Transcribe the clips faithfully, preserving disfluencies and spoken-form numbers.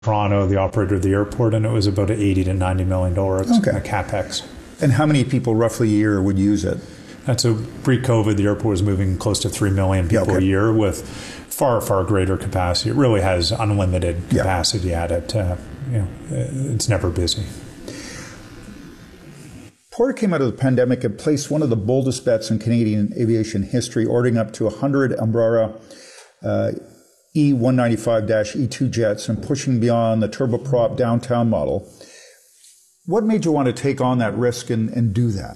Toronto, the operator of the airport, and it was about eighty to ninety million dollars okay. capex. And how many people roughly a year would use it? And so pre-COVID, the airport was moving close to three million people yeah, okay. a year with far, far greater capacity. It really has unlimited capacity yeah. at it. Uh, you know, it's never busy. Porter came out of the pandemic and placed one of the boldest bets in Canadian aviation history, ordering up to one hundred Embraer uh, E one ninety-five E two jets and pushing beyond the turboprop downtown model. What made you want to take on that risk and, and do that?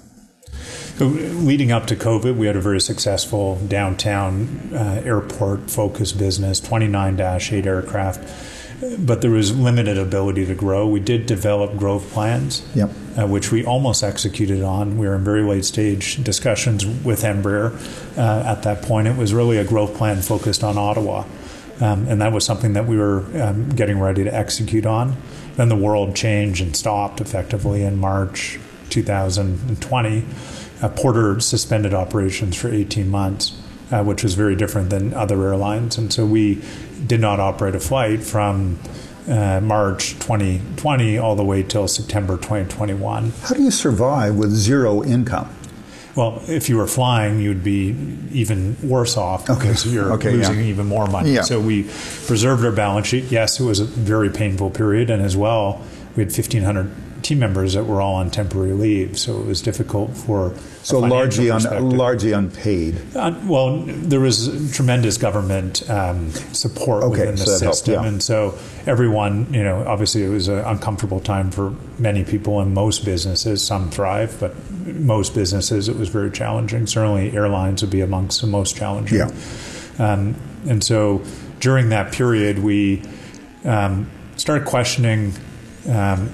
So leading up to COVID, we had a very successful downtown uh, airport-focused business, twenty-nine dash eight aircraft, but there was limited ability to grow. We did develop growth plans, yep. uh, which we almost executed on. We were in very late-stage discussions with Embraer uh, at that point. It was really a growth plan focused on Ottawa, um, and that was something that we were um, getting ready to execute on. Then the world changed and stopped effectively in March two thousand twenty. Uh, Porter suspended operations for eighteen months, uh, which was very different than other airlines. And so we did not operate a flight from uh, March twenty twenty all the way till September twenty twenty-one. How do you survive with zero income? Well, if you were flying, you'd be even worse off okay. because you're okay, losing yeah. even more money. Yeah. So we preserved our balance sheet. Yes, it was a very painful period. And as well, we had fifteen hundred team members that were all on temporary leave. So it was difficult for So largely, un, largely unpaid. Uh, well, there was tremendous government um, support okay, within the so system. Helped, yeah. And so everyone, you know, obviously it was an uncomfortable time for many people in most businesses. Some thrive, but most businesses it was very challenging. Certainly airlines would be amongst the most challenging. Yeah. Um, and so during that period, we um, started questioning um,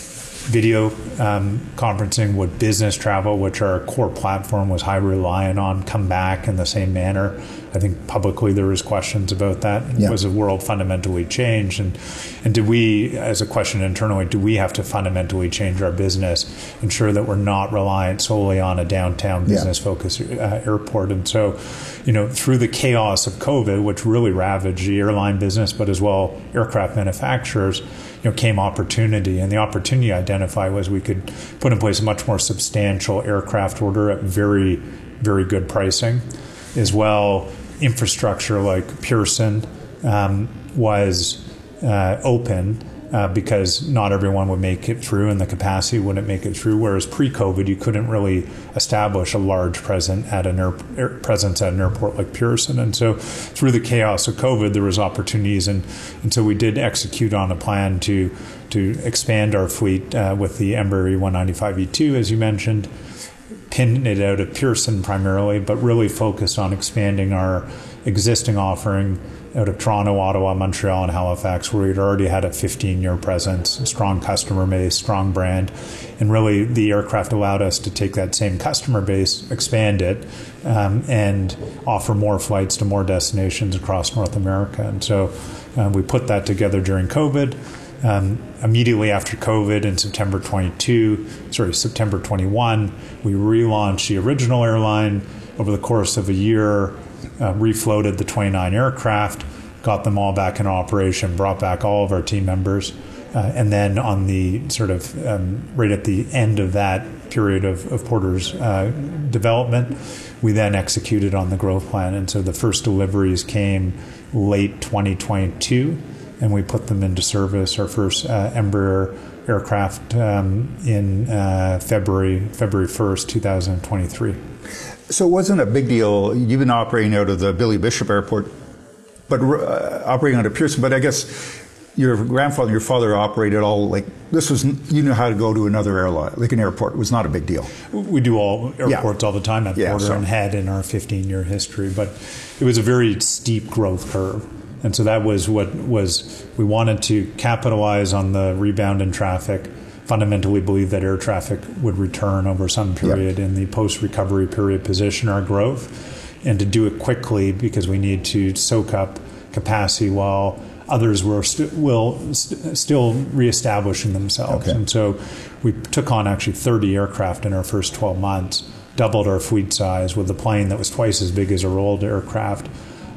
video um, conferencing, would business travel, which our core platform was high reliant on, come back in the same manner. I think publicly there was questions about that. Yeah. Was the world fundamentally changed? And and did we, as a question internally, do we have to fundamentally change our business, ensure that we're not reliant solely on a downtown business-focused uh, airport? And so, you know, through the chaos of COVID, which really ravaged the airline business, but as well aircraft manufacturers, you know, came opportunity. And the opportunity identified was we could put in place a much more substantial aircraft order at very, very good pricing. As well, infrastructure like Pearson um, was uh, open uh, because not everyone would make it through and the capacity wouldn't make it through. Whereas pre-COVID, you couldn't really establish a large presence at an air, air, presence at an airport like Pearson. And so through the chaos of COVID, there was opportunities. And, and so we did execute on a plan to, to expand our fleet uh, with the Embraer E one ninety-five E two, as you mentioned, pinned it out at Pearson primarily, but really focused on expanding our existing offering out of Toronto, Ottawa, Montreal, and Halifax, where we'd already had a fifteen-year presence, a strong customer base, strong brand. And really, the aircraft allowed us to take that same customer base, expand it, um, and offer more flights to more destinations across North America. And so uh, we put that together during COVID. Um, immediately after COVID in September twenty-two, sorry, September twenty-one, we relaunched the original airline. Over the course of a year, uh, refloated the twenty-nine aircraft, got them all back in operation, brought back all of our team members. Uh, and then on the sort of um, right at the end of that period of, of Porter's uh, development, we then executed on the growth plan. And so the first deliveries came late twenty twenty-two. And we put them into service, our first uh, Embraer aircraft um, in uh, February February first, two thousand twenty-three. So it wasn't a big deal. You've been operating out of the Billy Bishop Airport, but uh, operating out of Pearson. But I guess your grandfather, your father operated all like this was. You know how to go to another airline, like an airport. It was not a big deal. We do all airports yeah. all the time at yeah, Porter so. and had in our fifteen-year history, but it was a very steep growth curve. And so that was what was, we wanted to capitalize on the rebound in traffic, fundamentally believe that air traffic would return over some period yep. in the post-recovery period, position our growth, and to do it quickly because we need to soak up capacity while others were st- will st- still reestablishing themselves. Okay. And so we took on actually thirty aircraft in our first twelve months, doubled our fleet size with a plane that was twice as big as our old aircraft.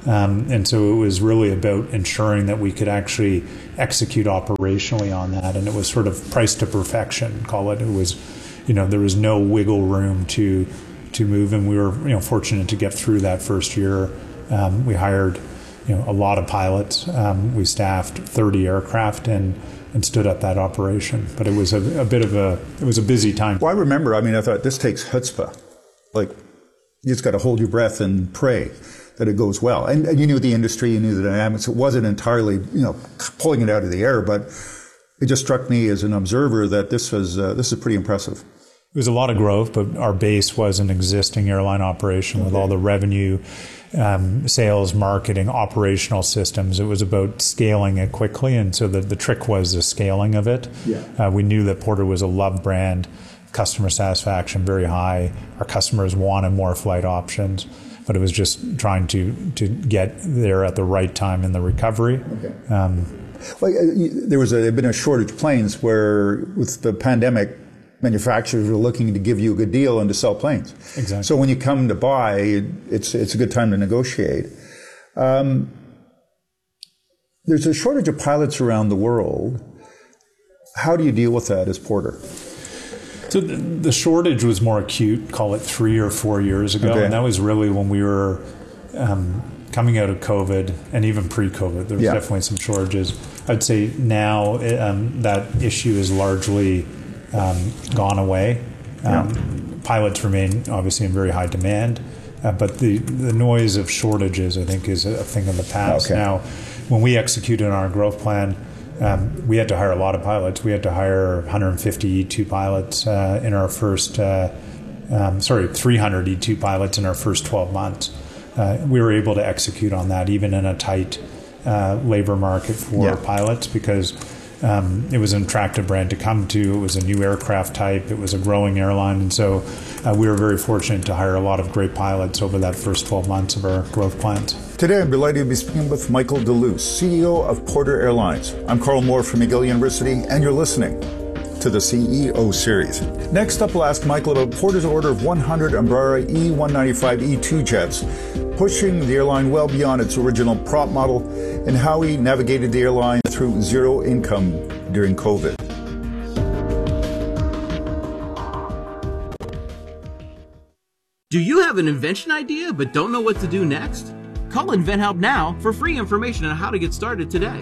Um, and so it was really about ensuring that we could actually execute operationally on that. And it was sort of price to perfection, call it. It was, you know, there was no wiggle room to to move. And we were, you know, fortunate to get through that first year. Um, we hired, you know, a lot of pilots. Um, we staffed thirty aircraft and, and stood up that operation. But it was a, a bit of a, it was a busy time. Well, I remember, I mean, I thought this takes chutzpah. Like, you just got to hold your breath and pray that it goes well. And, and you knew the industry, you knew the dynamics. It wasn't entirely, you know, pulling it out of the air, but it just struck me as an observer that this was uh, this is pretty impressive. It was a lot of growth, but our base was an existing airline operation with all the revenue, um, sales, marketing, operational systems. It was about scaling it quickly, and so the, the trick was the scaling of it. Yeah. Uh, we knew that Porter was a loved brand, customer satisfaction very high. Our customers wanted more flight options. But it was just trying to, to get there at the right time in the recovery. Okay. Um, well, there was a, there been a shortage of planes where, with the pandemic, manufacturers were looking to give you a good deal and to sell planes. Exactly. So when you come to buy, it's it's a good time to negotiate. Um, there's a shortage of pilots around the world. How do you deal with that as Porter? So the, the shortage was more acute, call it three or four years ago, okay. and that was really when we were um, coming out of COVID and even pre-COVID. There was yeah. definitely some shortages. I'd say now um, that issue is largely um, gone away. Um, yeah. Pilots remain obviously in very high demand, uh, but the, the noise of shortages, I think, is a thing of the past. Okay. Now, when we executed on our growth plan, Um, we had to hire a lot of pilots. We had to hire one hundred fifty E two pilots uh, in our first, uh, um, sorry, three hundred E two pilots in our first twelve months. Uh, we were able to execute on that even in a tight uh, labor market for yeah. pilots because um, it was an attractive brand to come to. It was a new aircraft type. It was a growing airline. And so uh, we were very fortunate to hire a lot of great pilots over that first twelve months of our growth plans. Today, I'm delighted to be speaking with Michael Deluce, C E O of Porter Airlines. I'm Carl Moore from McGill University, and you're listening to the C E O Series. Next up, we'll ask Michael about Porter's order of one hundred Embraer E one ninety-five E two jets, pushing the airline well beyond its original prop model, and how he navigated the airline through zero income during COVID. Do you have an invention idea but don't know what to do next? Call InventHelp now for free information on how to get started today.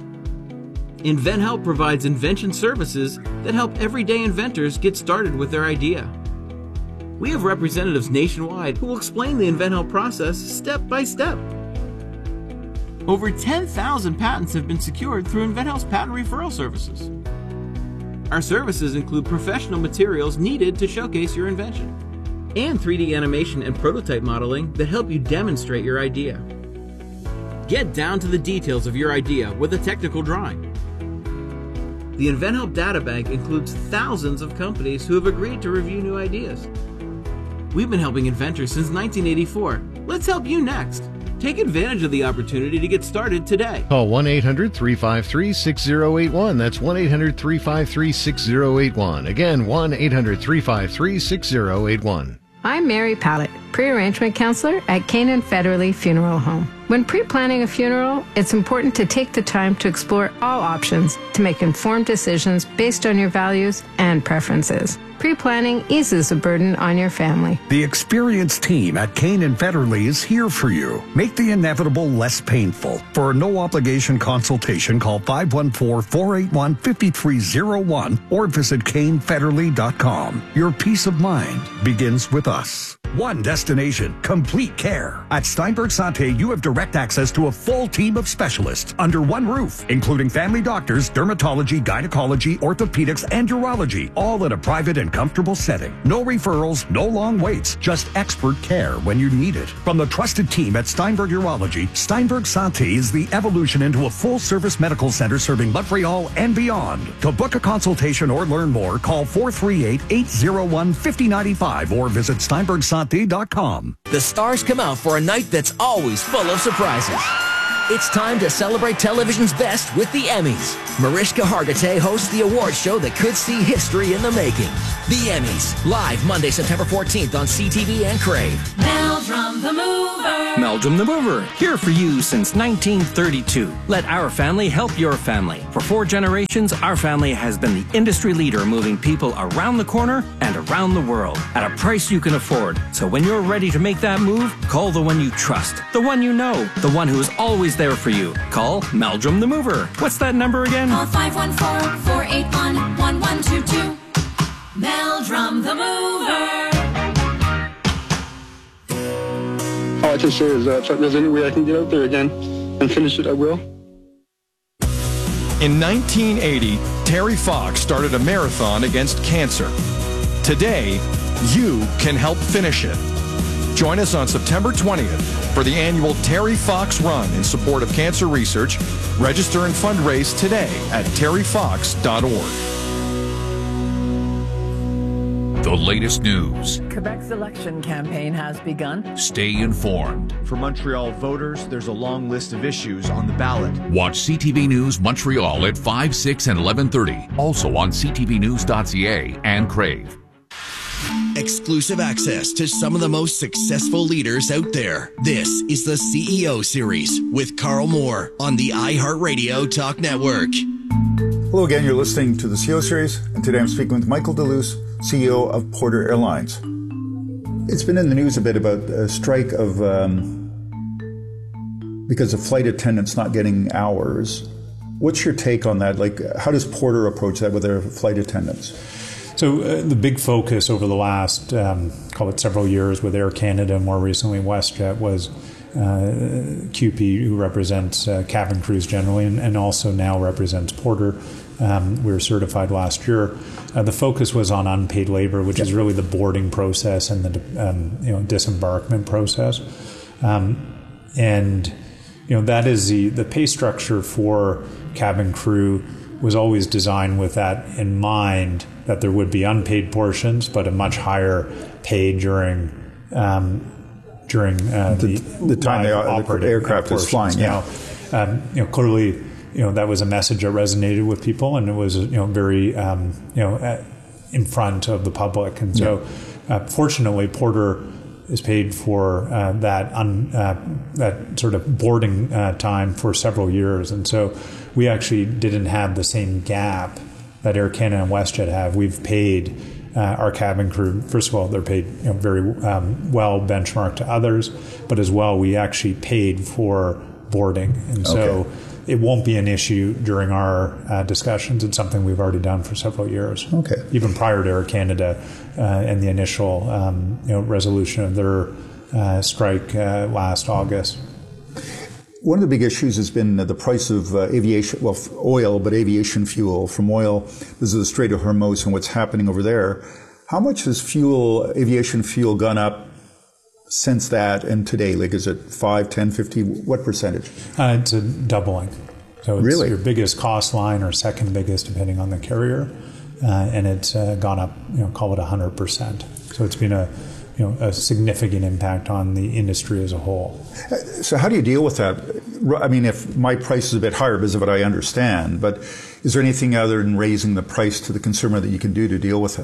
InventHelp provides invention services that help everyday inventors get started with their idea. We have representatives nationwide who will explain the InventHelp process step by step. Over ten thousand patents have been secured through InventHelp's patent referral services. Our services include professional materials needed to showcase your invention, and three D animation and prototype modeling that help you demonstrate your idea. Get down to the details of your idea with a technical drawing. The InventHelp Databank includes thousands of companies who have agreed to review new ideas. We've been helping inventors since nineteen eighty-four. Let's help you next. Take advantage of the opportunity to get started today. Call one eight hundred, three five three, six zero eight one. That's one eight hundred, three five three, six zero eight one. Again, one eight hundred, three five three, six zero eight one. I'm Mary Pallett, pre-arrangement counselor at Canaan Federally Funeral Home. When pre-planning a funeral, it's important to take the time to explore all options to make informed decisions based on your values and preferences. Pre-planning eases the burden on your family. The experienced team at Canaan Federally is here for you. Make the inevitable less painful. For a no-obligation consultation, call five one four, four eight one, five three zero one or visit Kane Federally dot com. Your peace of mind begins with us. One destination, complete care. At Steinberg Santé, you have direct access to a full team of specialists under one roof, including family doctors, dermatology, gynecology, orthopedics, and urology, all in a private and comfortable setting. No referrals, no long waits, just expert care when you need it. From the trusted team at Steinberg Urology, Steinberg Santé is the evolution into a full-service medical center serving Montreal and beyond. To book a consultation or learn more, call four three eight, eight zero one, five zero nine five or visit Steinberg Santé dot com. The stars come out for a night that's always full of surprises. It's time to celebrate television's best with the Emmys. Mariska Hargitay hosts the award show that could see history in the making. The Emmys, live Monday, September fourteenth on C T V and Crave. Now Meldrum the Mover. Meldrum the Mover, here for you since nineteen thirty-two. Let our family help your family. For four generations, our family has been the industry leader moving people around the corner and around the world at a price you can afford. So when you're ready to make that move, call the one you trust, the one you know, the one who is always there for you. Call Meldrum the Mover. What's that number again? Call five one four, four eight one, one one two two. Meldrum the Mover. All I can say is that if there's any way I can get out there again and finish it, I will. In nineteen eighty, Terry Fox started a marathon against cancer. Today, you can help finish it. Join us on September twentieth for the annual Terry Fox Run in support of cancer research. Register and fundraise today at terry fox dot org. The latest news. Quebec's election campaign has begun. Stay informed. For Montreal voters, there's a long list of issues on the ballot. Watch C T V News Montreal at five, six, and eleven thirty. Also on c t v news dot c a and Crave. Exclusive access to some of the most successful leaders out there. This is the C E O Series with Carl Moore on the iHeartRadio Talk Network. Hello again, you're listening to the C E O Series, and today I'm speaking with Michael Deluce, C E O of Porter Airlines. It's been in the news a bit about a strike of, um, because of flight attendants not getting hours. What's your take on that? Like, how does Porter approach that with their flight attendants? So uh, the big focus over the last, um, call it several years with Air Canada, more recently WestJet, was uh, Q P, who represents uh, cabin crews generally, and, and also now represents Porter. Um, we were certified last year. Uh, the focus was on unpaid labor, which is really the boarding process and the um, you know disembarkment process. Um, and you know that is the the pay structure for cabin crew was always designed with that in mind, that there would be unpaid portions, but a much higher pay during um, during uh, the, the, the time the, the aircraft is flying. Yeah, now, um, you know, clearly, you know that was a message that resonated with people, and it was you know very um, you know uh, in front of the public, and so yeah. uh, fortunately, Porter is paid for uh, that un, uh, that sort of boarding uh, time for several years, and so we actually didn't have the same gap that Air Canada and WestJet have. We've paid uh, our cabin crew. First of all, they're paid you know, very um, well benchmarked to others, but as well, we actually paid for boarding, and so okay. it won't be an issue during our uh, discussions. It's something we've already done for several years. Okay, even prior to Air Canada uh, and the initial um, you know resolution of their uh, strike uh, last August. One of the big issues has been the price of uh, aviation, well, oil, but aviation fuel from oil. This is the Strait of Hormuz and what's happening over there. How much has fuel, aviation fuel, gone up since that and today? Like, is it five, ten, fifty? What percentage? Uh, it's a doubling. So it's really? Your biggest cost line or second biggest, depending on the carrier. Uh, and it's uh, gone up, you know, call it one hundred percent. So it's been a you know, a significant impact on the industry as a whole. So how do you deal with that? I mean, if my price is a bit higher because of what I understand, but is there anything other than raising the price to the consumer that you can do to deal with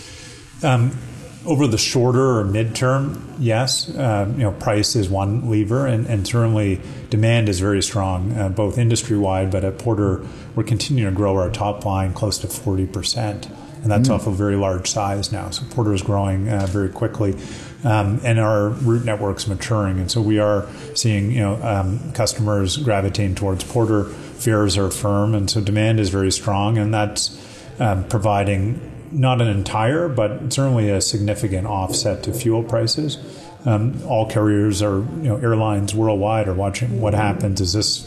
it? Um, over the shorter or midterm, yes. Uh, you know, price is one lever, and, and certainly demand is very strong, uh, both industry-wide, but at Porter, we're continuing to grow our top line close to forty percent. And that's mm. off a very large size now. So Porter is growing uh, very quickly, um, and our route network's maturing. And so we are seeing, you know, um, customers gravitating towards Porter. Fares are firm, and so demand is very strong, and that's um, providing not an entire, but certainly a significant offset to fuel prices. Um, all carriers are, you know, airlines worldwide are watching what happens. Is this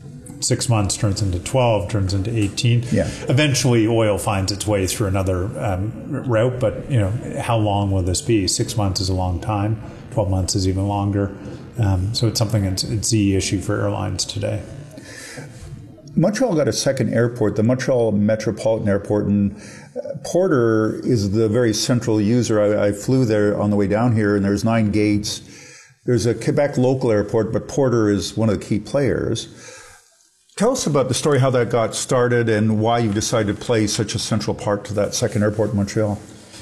six months turns into twelve, turns into eighteen. Yeah. Eventually, oil finds its way through another um, route, but you know, how long will this be? Six months is a long time. Twelve months is even longer. Um, so it's something that's it's the issue for airlines today. Montreal got a second airport, the Montreal Metropolitan Airport, and Porter is the very central user. I, I flew there on the way down here, and there's nine gates. There's a Quebec local airport, but Porter is one of the key players. Tell us about the story, how that got started, and why you decided to play such a central part to that second airport in Montreal.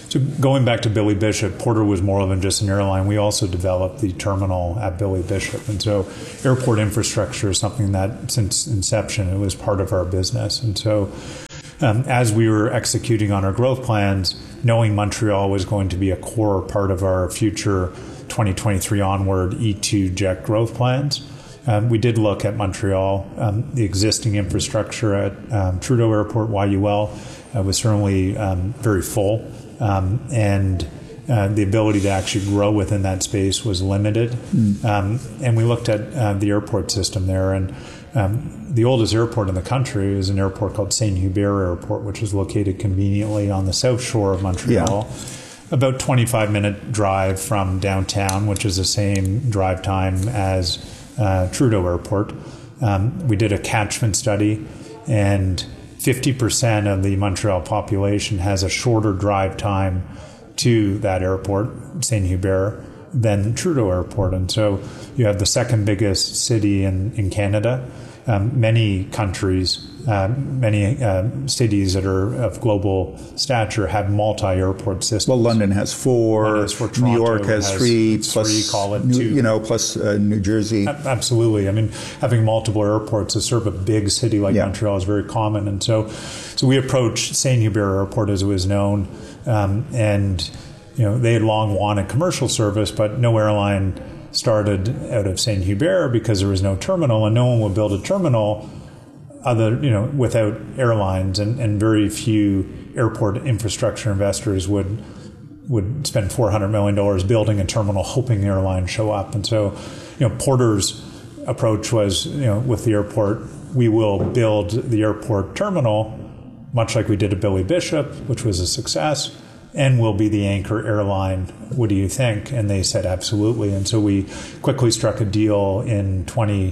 So going back to Billy Bishop, Porter was more than just an airline. We also developed the terminal at Billy Bishop. And so airport infrastructure is something that since inception, it was part of our business. And so um, as we were executing on our growth plans, knowing Montreal was going to be a core part of our future twenty twenty-three onward E two jet growth plans, um, we did look at Montreal. Um, the existing infrastructure at um, Trudeau Airport, Y U L, uh, was certainly um, very full. Um, and uh, the ability to actually grow within that space was limited. Mm. Um, and we looked at uh, the airport system there, and um, the oldest airport in the country is an airport called Saint-Hubert Airport, which is located conveniently on the south shore of Montreal, yeah. about twenty-five minute drive from downtown, which is the same drive time as uh, Trudeau Airport. Um, we did a catchment study, and fifty percent of the Montreal population has a shorter drive time to that airport, Saint-Hubert, than Trudeau Airport. And so you have the second biggest city in, in Canada. Um, many countries, uh, many uh, cities that are of global stature have multi-airport systems. Well, London has four, has four New York has, has three, three, plus, call it New, two. You know, plus uh, New Jersey. Absolutely. I mean, having multiple airports to serve a big city like yeah. Montreal is very common. And so, so we approached Saint-Hubert Airport, as it was known, um, and you know they had long wanted commercial service, but no airline started out of Saint-Hubert because there was no terminal, and no one would build a terminal other, you know, without airlines, and, and very few airport infrastructure investors would would spend four hundred million dollars building a terminal hoping airlines show up. And so, you know, Porter's approach was, you know, with the airport, we will build the airport terminal, much like we did at Billy Bishop, which was a success, and will be the anchor airline. What do you think? And they said absolutely. And so we quickly struck a deal in twenty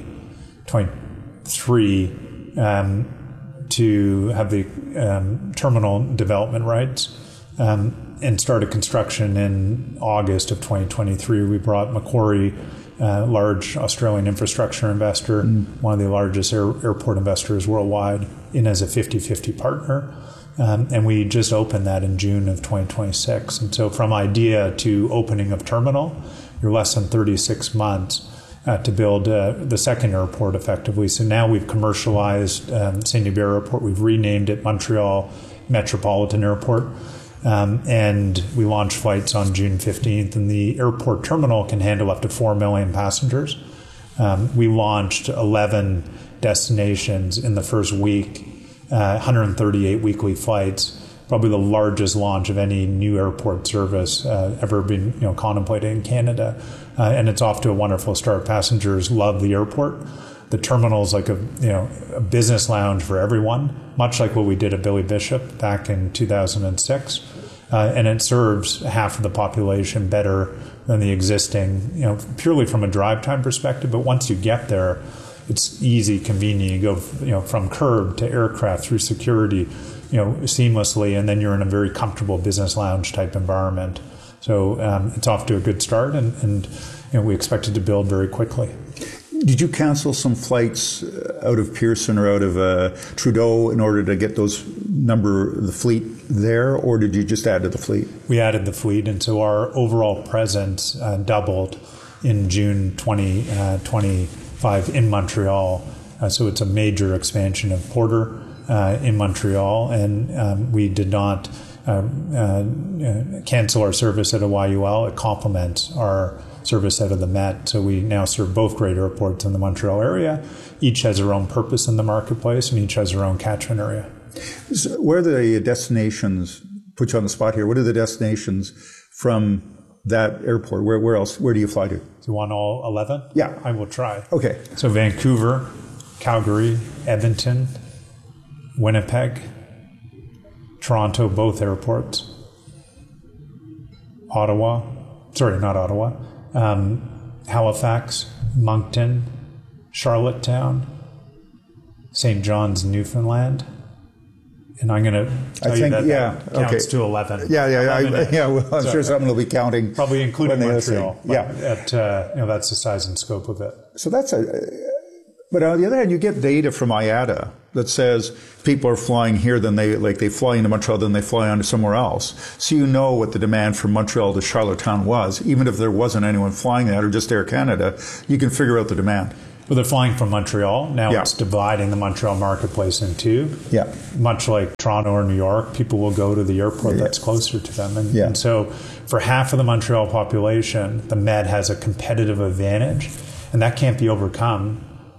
twenty-three um, to have the um, terminal development rights um, and started construction in August of twenty twenty-three. We brought Macquarie, uh, large Australian infrastructure investor, mm. one of the largest air, airport investors worldwide, in as a fifty-fifty partner. Um, and we just opened that in June of twenty twenty-six. And so from idea to opening of terminal, you're less than thirty-six months uh, to build uh, the second airport effectively. So now we've commercialized um, Saint-Hubert Airport. We've renamed it Montreal Metropolitan Airport. Um, and we launched flights on June fifteenth. And the airport terminal can handle up to four million passengers. Um, we launched eleven destinations in the first week. Uh, one hundred thirty-eight weekly flights, probably the largest launch of any new airport service uh, ever been you know, contemplated in Canada. Uh, and it's off to a wonderful start. Passengers love the airport. The terminal is like a, you know, a business lounge for everyone, much like what we did at Billy Bishop back in two thousand six. Uh, and it serves half of the population better than the existing, you know, purely from a drive time perspective. But once you get there, it's easy, convenient. You go, you know, from curb to aircraft through security, you know, seamlessly, and then you're in a very comfortable business lounge type environment. So um, it's off to a good start, and, and you know, we expect it to build very quickly. Did you cancel some flights out of Pearson or out of uh, Trudeau in order to get those number, the fleet there, or did you just add to the fleet? We added the fleet, and so our overall presence uh, doubled in June twenty twenty-five in Montreal. Uh, so it's a major expansion of Porter uh, in Montreal, and um, we did not uh, uh, cancel our service at a Y U L. It complements our service out of the Met. So we now serve both great airports in the Montreal area. Each has their own purpose in the marketplace, and each has their own catchment area. So where are the destinations, put you on the spot here, what are the destinations from that airport? Where where else? Where do you fly to? Do you want all eleven? Yeah. I will try. Okay. So Vancouver, Calgary, Edmonton, Winnipeg, Toronto, both airports, Ottawa, sorry, not Ottawa, um, Halifax, Moncton, Charlottetown, Saint John's, Newfoundland. And I'm going to tell I you think, that, yeah, that counts okay. to eleven. Yeah, yeah, I, yeah. Well, I'm so, sure someone will be counting. Probably including Montreal. Yeah. At, uh, you know, that's the size and scope of it. So that's a, But on the other hand, you get data from I A T A that says people are flying here, then they like they fly into Montreal, then they fly on to somewhere else. So you know what the demand from Montreal to Charlottetown was, even if there wasn't anyone flying that or just Air Canada, you can figure out the demand. Well, they're flying from Montreal. Now yeah. it's dividing the Montreal marketplace in two. Yeah. Much like Toronto or New York, people will go to the airport yeah. that's closer to them. And, yeah. and so for half of the Montreal population, the Med has a competitive advantage, and that can't be overcome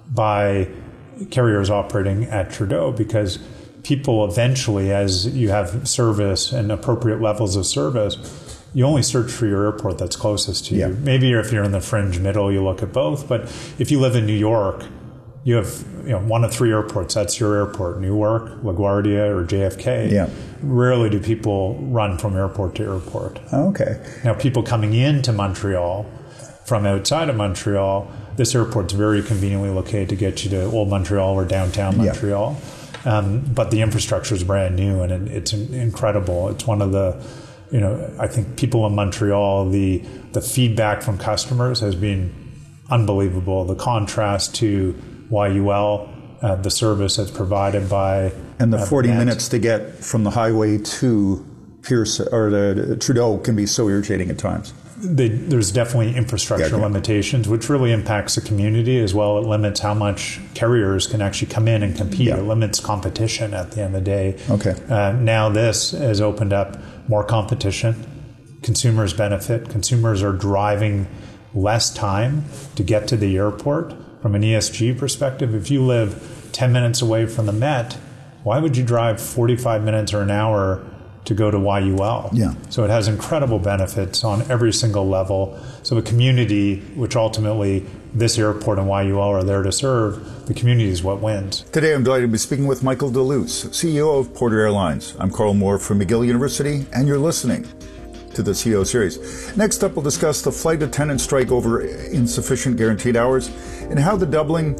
by carriers operating at Trudeau, because people eventually, as you have service and appropriate levels of service, you only search for your airport that's closest to you. Yeah. Maybe if you're in the fringe middle, you look at both. But if you live in New York, you have you know one of three airports. That's your airport: Newark, LaGuardia, or J F K. Yeah. Rarely do people run from airport to airport. Okay. Now, people coming into Montreal from outside of Montreal, this airport's very conveniently located to get you to Old Montreal or downtown Montreal. Yeah. Um, but the infrastructure is brand new, and it, it's incredible. It's one of the You know, I think people in Montreal, the the feedback from customers has been unbelievable. The contrast to Y U L, uh, the service that's provided by and the uh, forty Met. minutes to get from the highway to Pierce or to Trudeau can be so irritating at times. They, there's definitely infrastructure yeah, yeah. limitations, which really impacts the community as well. It limits how much carriers can actually come in and compete. Yeah. It limits competition at the end of the day. Okay. Uh, now this has opened up more competition. Consumers benefit. Consumers are driving less time to get to the airport. From an E S G perspective, if you live ten minutes away from the Met, why would you drive forty-five minutes or an hour to go to Y U L? Yeah. So it has incredible benefits on every single level. So the community, which ultimately this airport and Y U L are there to serve, the community is what wins. Today I'm delighted to be speaking with Michael Deluce, C E O of Porter Airlines. I'm Carl Moore from McGill University, and you're listening to the C E O series. Next up, we'll discuss the flight attendant strike over insufficient guaranteed hours and how the doubling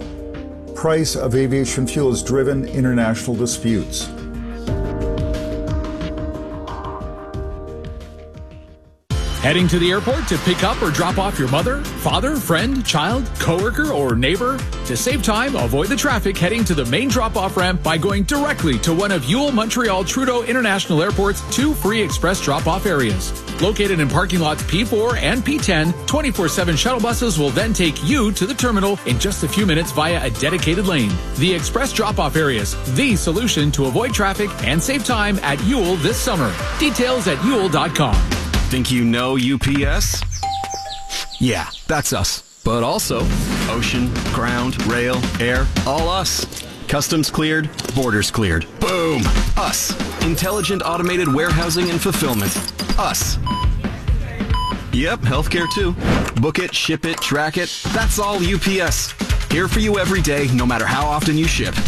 price of aviation fuel has driven international disputes. Heading to the airport to pick up or drop off your mother, father, friend, child, coworker, or neighbor? To save time, avoid the traffic heading to the main drop-off ramp by going directly to one of U L Montreal Trudeau International Airport's two free express drop-off areas. Located in parking lots P four and P ten, twenty-four seven shuttle buses will then take you to the terminal in just a few minutes via a dedicated lane. The express drop-off areas, the solution to avoid traffic and save time at U L this summer. Details at U L dot com. Think you know U P S? Yeah, that's us. But also ocean, ground, rail, air, all us. Customs cleared, borders cleared. Boom! Us. Intelligent automated warehousing and fulfillment. Us. Yep, healthcare too. Book it, ship it, track it. That's all U P S. Here for you every day, no matter how often you ship.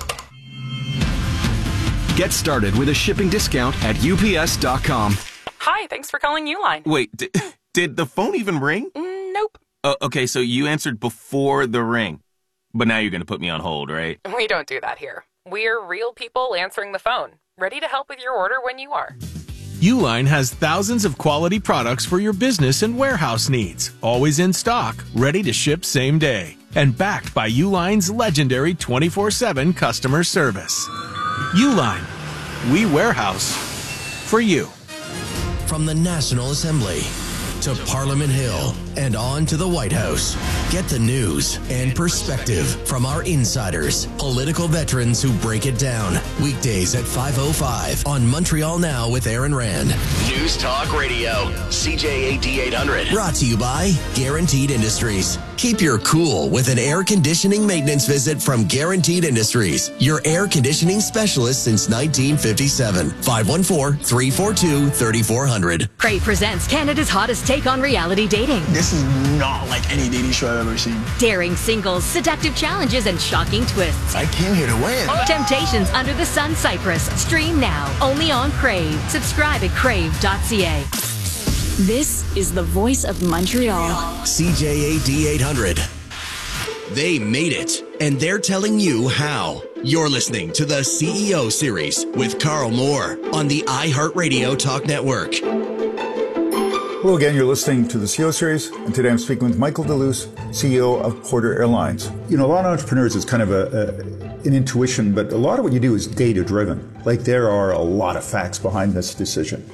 Get started with a shipping discount at U P S dot com. Hi, thanks for calling Uline. Wait, did, did the phone even ring? Mm, nope. Uh, okay, so you answered before the ring. But now you're going to put me on hold, right? We don't do that here. We're real people answering the phone, ready to help with your order when you are. Uline has thousands of quality products for your business and warehouse needs, always in stock, ready to ship same day, and backed by Uline's legendary twenty-four seven customer service. Uline, we warehouse for you. From the National Assembly to Parliament Hill and on to the White House. Get the news and perspective from our insiders, political veterans who break it down. Weekdays at five oh five on Montreal Now with Aaron Rand. News Talk Radio, C J A D eight hundred. Brought to you by Guaranteed Industries. Keep your cool with an air conditioning maintenance visit from Guaranteed Industries, your air conditioning specialist since nineteen fifty-seven. five one four, three four two, three four zero zero. Crave presents Canada's hottest take on reality dating. This is not like any dating show I've ever seen. Daring singles, seductive challenges, and shocking twists. I came here to win. Temptations Under the Sun Cyprus. Stream now, only on Crave. Subscribe at crave dot c a. This is the voice of Montreal. C J A D eight hundred. They made it, and they're telling you how. You're listening to the C E O series with Carl Moore on the iHeartRadio Talk Network. Hello again, you're listening to the C E O Series, and today I'm speaking with Michael DeLuce, C E O of Porter Airlines. You know, a lot of entrepreneurs, it's kind of a, a an intuition, but a lot of what you do is data-driven. Like, there are a lot of facts behind this decision.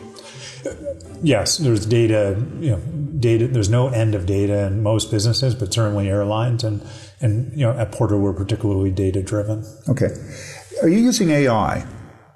Yes, there's data, you know, data, there's no end of data in most businesses, but certainly airlines, and, and you know, at Porter, we're particularly data-driven. Okay. Are you using A I?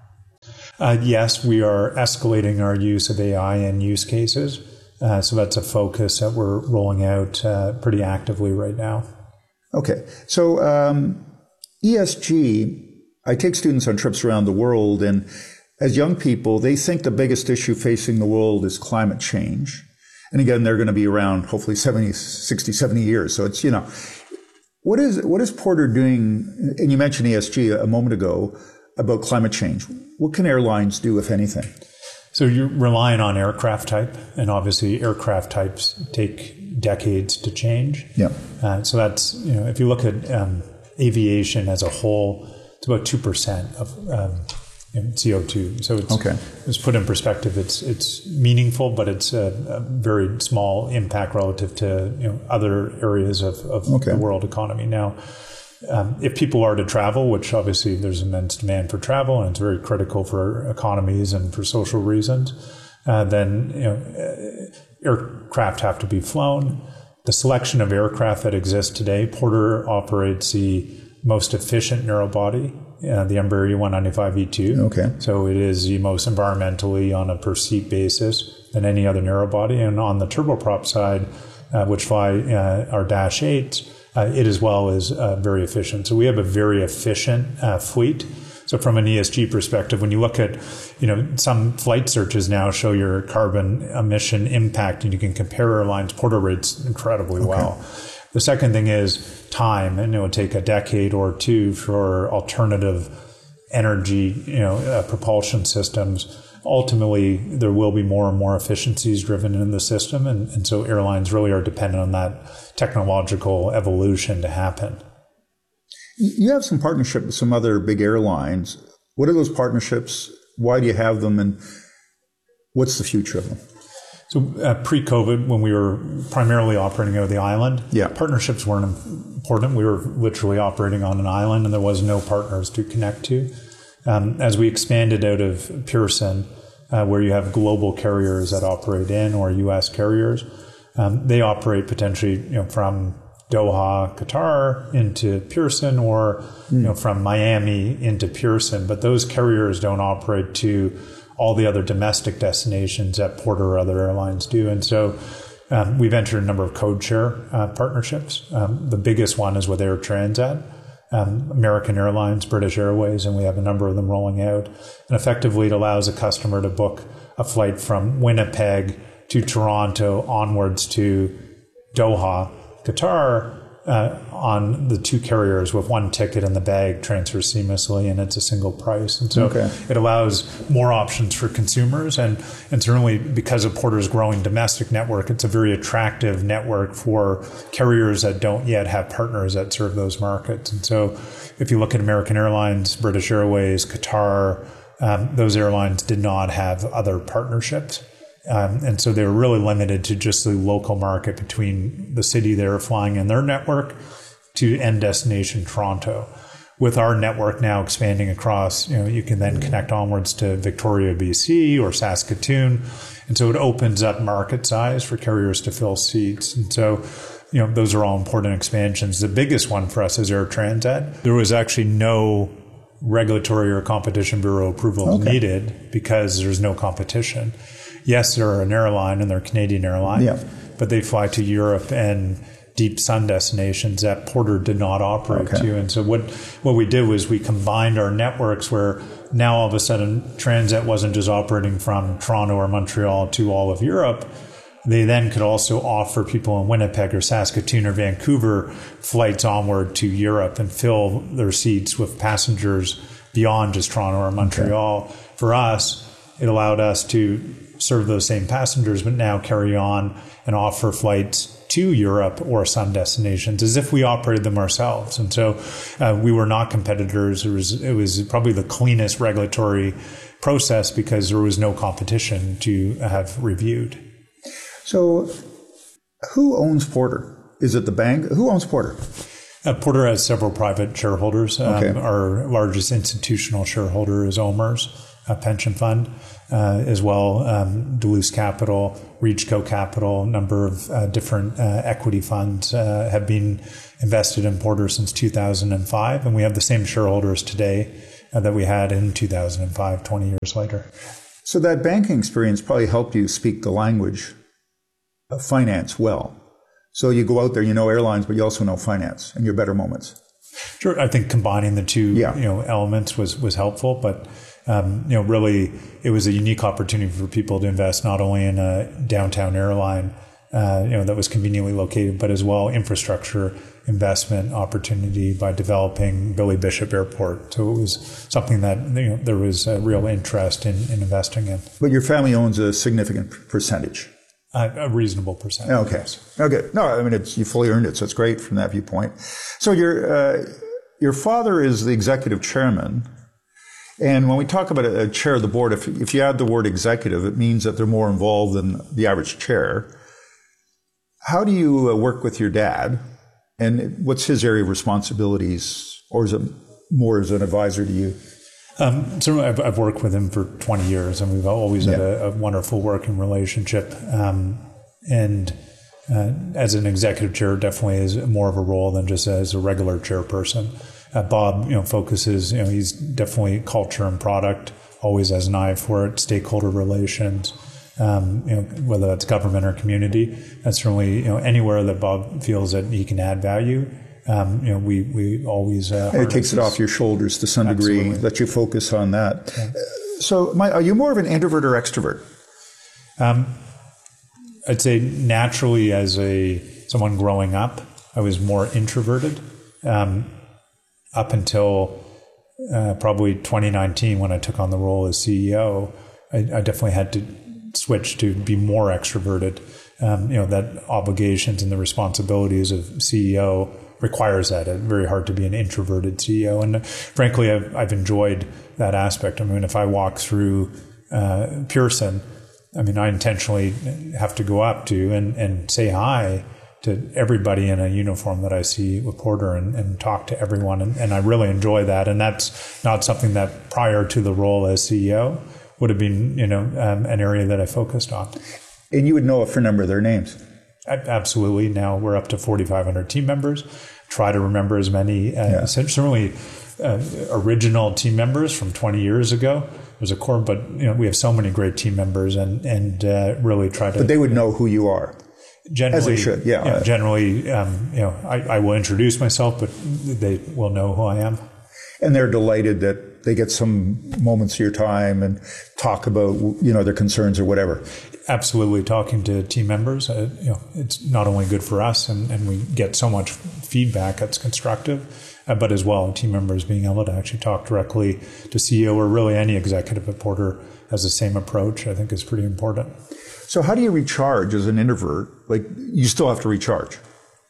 Uh, yes, we are escalating our use of A I in use cases. Uh, so that's a focus that we're rolling out uh, pretty actively right now. Okay. So um, E S G, I take students on trips around the world, and as young people, they think the biggest issue facing the world is climate change. And again, they're going to be around hopefully seventy, sixty, seventy years. So it's, you know, what is, what is Porter doing? And you mentioned E S G a moment ago about climate change. What can airlines do, if anything? So you're relying on aircraft type, and obviously aircraft types take decades to change. Yeah. Uh, so that's, you know, if you look at um, aviation as a whole, it's about two percent of um, you know, C O two. So it's, okay. It's put in perspective. It's it's meaningful, but it's a, a very small impact relative to, you know, other areas of, of okay. the world economy. Now, Um, if people are to travel, which obviously there's immense demand for travel, and it's very critical for economies and for social reasons, uh, then, you know, aircraft have to be flown. The selection of aircraft that exists today, Porter operates the most efficient narrow-body, uh, the Embraer E one ninety-five E two. Okay. So it is the most environmentally on a per seat basis than any other narrow-body. And on the turboprop side, uh, which fly uh, our Dash eights, Uh, it as well is uh, very efficient. So we have a very efficient uh, fleet. So from an E S G perspective, when you look at, you know, some flight searches now show your carbon emission impact, and you can compare airlines, Porter rates incredibly okay. well. The second thing is time, and it would take a decade or two for alternative energy, you know, uh, propulsion systems. Ultimately, there will be more and more efficiencies driven in the system, and, and so airlines really are dependent on that technological evolution to happen. You have some partnership with some other big airlines. What are those partnerships? Why do you have them, and what's the future of them? So uh, pre-COVID, when we were primarily operating out of the island, yeah. partnerships weren't important. We were literally operating on an island, and there was no partners to connect to. Um, as we expanded out of Pearson, uh, where you have global carriers that operate in, or U S carriers, um, they operate potentially, you know, from Doha, Qatar into Pearson, or mm. you know, from Miami into Pearson. But those carriers don't operate to all the other domestic destinations that Porter or other airlines do. And so um, we've entered a number of code share uh, partnerships. Um, the biggest one is with Air Transat. Um, American Airlines, British Airways, and we have a number of them rolling out. And effectively, it allows a customer to book a flight from Winnipeg to Toronto onwards to Doha, Qatar, uh, on the two carriers with one ticket in the bag, transfers seamlessly, and it's a single price. And so okay. it allows more options for consumers. And, and certainly because of Porter's growing domestic network, it's a very attractive network for carriers that don't yet have partners that serve those markets. And so if you look at American Airlines, British Airways, Qatar, um, those airlines did not have other partnerships. Um, and so they were really limited to just the local market between the city they were flying in their network to end destination Toronto. With our network now expanding across, you know, you can then connect onwards to Victoria, B C, or Saskatoon. And so it opens up market size for carriers to fill seats. And so, you know, those are all important expansions. The biggest one for us is Air Transat. There was actually no regulatory or competition bureau approval okay. needed because there's no competition. Yes, they're an airline, and they're a Canadian airline, yeah. but they fly to Europe and deep sun destinations that Porter did not operate okay. to. And so what, what we did was we combined our networks, where now all of a sudden Transat wasn't just operating from Toronto or Montreal to all of Europe. They then could also offer people in Winnipeg or Saskatoon or Vancouver flights onward to Europe and fill their seats with passengers beyond just Toronto or Montreal. Okay. For us, it allowed us to serve those same passengers, but now carry on and offer flights to Europe or sun destinations as if we operated them ourselves. And so uh, we were not competitors. It was, it was probably the cleanest regulatory process because there was no competition to have reviewed. So who owns Porter? Is it the bank? Who owns Porter? Uh, Porter has several private shareholders. Um, Okay. Our largest institutional shareholder is OMERS, a pension fund, uh, as well. Um, Duluth Capital, Reachco Capital, a number of uh, different uh, equity funds uh, have been invested in Porter since two thousand five, and we have the same shareholders today uh, that we had in two thousand five, twenty years later. So that banking experience probably helped you speak the language of finance well. So you go out there, you know airlines, but you also know finance in your better moments. Sure, I think combining the two, Yeah. you know, elements was was helpful, but um, you know, really, it was a unique opportunity for people to invest not only in a downtown airline, uh, you know, that was conveniently located, but as well infrastructure investment opportunity by developing Billy Bishop Airport. So it was something that, you know, there was a real interest in, in investing in. But your family owns a significant percentage. Uh, a reasonable percentage. Okay. Okay. No, I mean, it's, you fully earned it, so it's great from that viewpoint. So your uh, your father is the executive chairman, and when we talk about a, a chair of the board, if if you add the word executive, it means that they're more involved than the average chair. How do you uh, work with your dad, and what's his area of responsibilities, or is it more as an advisor to you? Um, certainly, I've, I've worked with him for twenty years, and we've always had Yeah. a, a wonderful working relationship. Um, and uh, as an executive chair, definitely is more of a role than just as a regular chairperson. Uh, Bob, you know, focuses. You know, he's definitely culture and product, always has an eye for it. Stakeholder relations, um, you know, whether that's government or community. That's certainly, you know, anywhere that Bob feels that he can add value. Um, you know, we we always uh, It takes it off your shoulders to some degree, Absolutely. let you focus on that. Uh, So, my, are you more of an introvert or extrovert? Um, I'd say naturally, as a someone growing up, I was more introverted. Um, up until uh, probably twenty nineteen, when I took on the role as C E O, I, I definitely had to switch to be more extroverted. Um, you know, that obligations and the responsibilities of C E O requires that. It's very hard to be an introverted C E O. And frankly, I've, I've enjoyed that aspect. I mean, if I walk through uh, Pearson, I mean, I intentionally have to go up to and, and say hi to everybody in a uniform that I see with Porter and, and talk to everyone. And, and I really enjoy that. And that's not something that prior to the role as C E O would have been, you know, um, an area that I focused on. And you would know a fair number of their names. Absolutely. Now we're up to forty-five hundred team members. Try to remember as many, uh, Yeah. certainly uh, original team members from twenty years ago. There's a core, but you know we have so many great team members, and and uh, really try to. But they would know who you are. Generally, As they should, yeah. You know, generally, um, you know, I, I will introduce myself, but they will know who I am. And they're delighted that they get some moments of your time and talk about, you know, their concerns or whatever. Absolutely. Talking to team members, uh, you know, it's not only good for us, and, and we get so much feedback that's constructive, uh, but as well, team members being able to actually talk directly to C E O or really any executive at Porter has the same approach, I think is pretty important. So how do you recharge as an introvert? Like, you still have to recharge.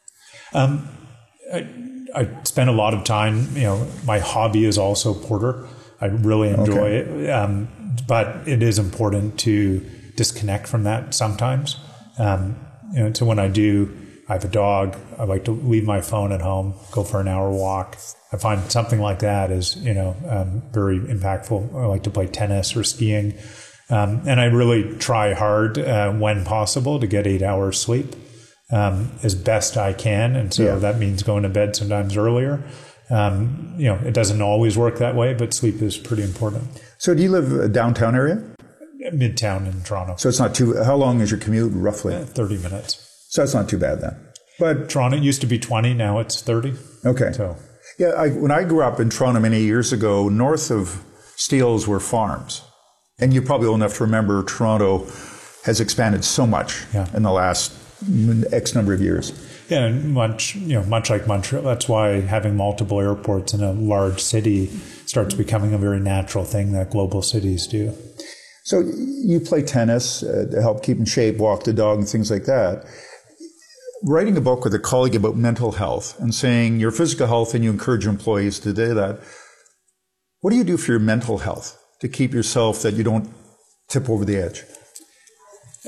Um, I, I spend a lot of time, you know, my hobby is also Porter. I really enjoy Okay. it. Um, but it is important to disconnect from that sometimes. Um, you know, so when I do, I have a dog. I like to leave my phone at home, go for an hour walk. I find something like that is, you know, um, very impactful. I like to play tennis or skiing. Um, and I really try hard uh, when possible to get eight hours sleep um, as best I can. And so Yeah. that means going to bed sometimes earlier. Um, you know, it doesn't always work that way, but sleep is pretty important. So do you live a downtown area? Midtown in Toronto. So it's not too, how long is your commute roughly? Uh, thirty minutes. So it's not too bad then. But Toronto used to be twenty, now it's thirty. Okay. So yeah, I, when I grew up in Toronto many years ago, north of Steeles were farms. And you probably old enough to remember Toronto has expanded so much Yeah. in the last X number of years. yeah, and much you know, much like Montreal. That's why having multiple airports in a large city starts becoming a very natural thing that global cities do. So you play tennis uh, to help keep in shape, walk the dog, and things like that. Writing a book with a colleague about mental health and saying your physical health and you encourage your employees to do that. What do you do for your mental health to keep yourself that you don't tip over the edge?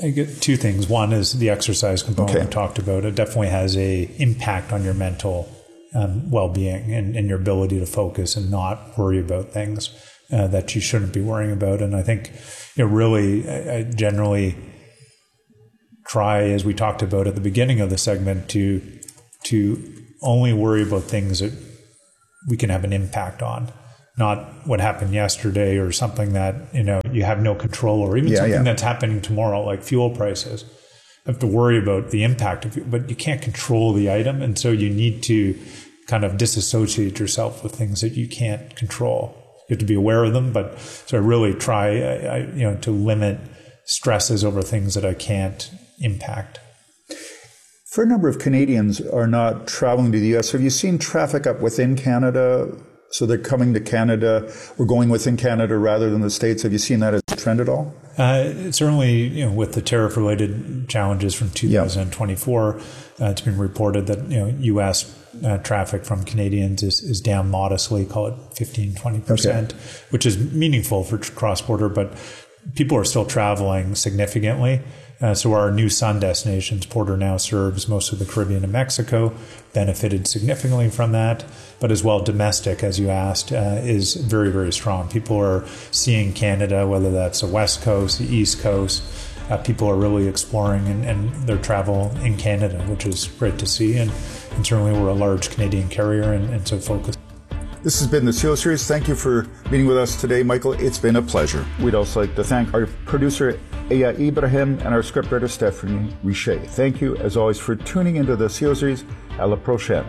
I get two things. One is the exercise component Okay. we talked about. It definitely has a impact on your mental um, well-being and, and your ability to focus and not worry about things uh, that you shouldn't be worrying about. And I think, you know, really, I, I generally try, as we talked about at the beginning of the segment, to to only worry about things that we can have an impact on. Not what happened yesterday or something that, you know, you have no control, or even Yeah, something yeah. that's happening tomorrow, like fuel prices. You have to worry about the impact of it, but you can't control the item. And so you need to kind of disassociate yourself with things that you can't control. You have to be aware of them, but so I really try, I, I, you know, to limit stresses over things that I can't impact. For a number of Canadians are not traveling to the U S, have you seen traffic up within Canada? So they're coming to Canada, we're going within Canada rather than the States. Have you seen that as a trend at all? Uh, certainly, you know, with the tariff-related challenges from two thousand twenty-four, uh, it's been reported that, you know, U S uh, traffic from Canadians is, is down modestly, call it fifteen, twenty percent, okay. which is meaningful for cross-border, but people are still traveling significantly. Uh, so our new sun destinations, Porter now serves most of the Caribbean and Mexico, benefited significantly from that. But as well, domestic, as you asked, uh, is very, very strong. People are seeing Canada, whether that's the West Coast, the East Coast. Uh, people are really exploring and, and their travel in Canada, which is great to see. And, and certainly we're a large Canadian carrier, and, and so focused. This has been the C E O Series. Thank you for meeting with us today, Michael. It's been a pleasure. We'd also like to thank our producer, Aya Ibrahim, and our scriptwriter, Stephanie Richer. Thank you, as always, for tuning into the C E O Series. À la prochaine.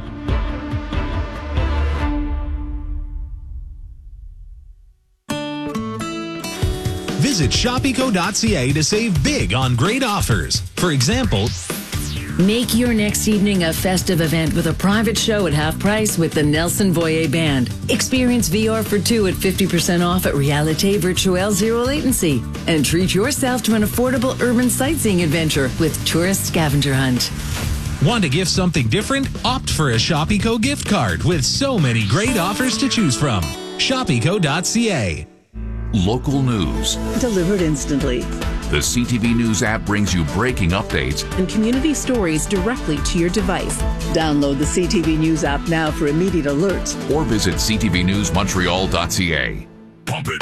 Visit shop eco dot c a to save big on great offers. For example, make your next evening a festive event with a private show at half price with the Nelson Voyer Band. Experience V R for two at fifty percent off at Realite Virtuelle Zero Latency. And treat yourself to an affordable urban sightseeing adventure with Tourist Scavenger Hunt. Want to gift something different? Opt for a Shop Eco gift card with so many great offers to choose from. shop eco dot c a. Local news. Delivered instantly. The C T V News app brings you breaking updates and community stories directly to your device. Download the C T V News app now for immediate alerts. or visit c t v news montreal dot c a.